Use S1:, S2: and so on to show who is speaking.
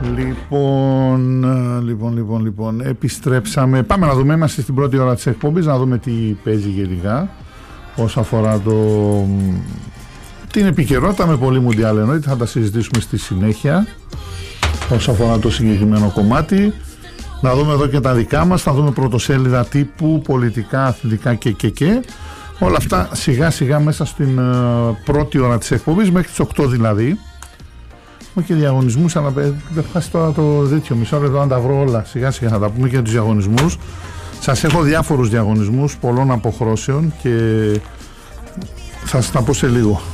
S1: Λοιπόν, επιστρέψαμε. Πάμε να δούμε, είμαστε στην πρώτη ώρα της εκπομπής, να δούμε τι παίζει γενικά όσον αφορά την επικαιρότητα με πολύ μουντιάλ, εννοείται, θα τα συζητήσουμε στη συνέχεια όσον αφορά το συγκεκριμένο κομμάτι. Να δούμε εδώ και τα δικά μας, θα δούμε πρωτοσέλιδα τύπου, πολιτικά, αθλητικά και. Όλα αυτά σιγά σιγά μέσα στην πρώτη ώρα της εκπομπής, μέχρι τις 8 δηλαδή. Έχουμε και διαγωνισμούς, αλλά δεν χάσει τώρα το δίτιο μισό λεπτό να τα βρω όλα. Σιγά σιγά θα τα πούμε και τους διαγωνισμούς. Σας έχω διάφορους διαγωνισμούς πολλών αποχρώσεων και θα σας τα πω σε λίγο.